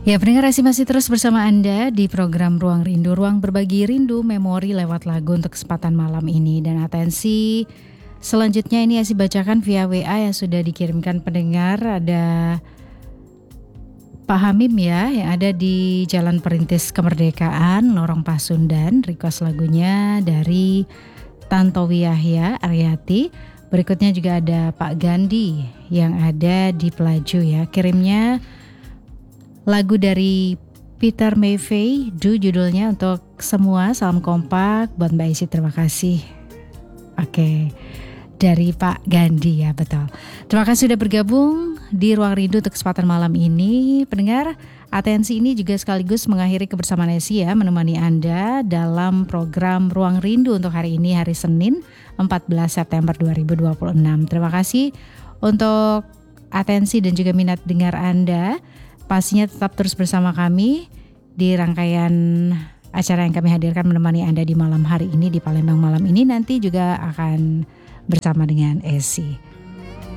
Ya, pendengar masih terus bersama Anda di program Ruang Rindu, ruang berbagi rindu memori lewat lagu untuk kesempatan malam ini. Dan atensi, selanjutnya ini Asi bacakan via WA yang sudah dikirimkan pendengar. Ada Pak Hamim ya, yang ada di Jalan Perintis Kemerdekaan, Lorong Pasundan. Request lagunya dari Tantowi Yahya Aryati. Berikutnya juga ada Pak Gandhi yang ada di Pelaju ya. Kirimnya lagu dari Peter Mayvey, judulnya untuk semua. Salam kompak buat Mbak Isi, terima kasih. Oke, dari Pak Gandhi ya, betul. Terima kasih sudah bergabung di Ruang Rindu untuk kesempatan malam ini. Pendengar, atensi ini juga sekaligus mengakhiri kebersamaan Esi ya, menemani Anda dalam program Ruang Rindu untuk hari ini, hari Senin 14 September 2026. Terima kasih untuk atensi dan juga minat dengar Anda. Pastinya tetap terus bersama kami di rangkaian acara yang kami hadirkan menemani Anda di malam hari ini, di Palembang malam ini. Nanti juga akan bersama dengan Esi.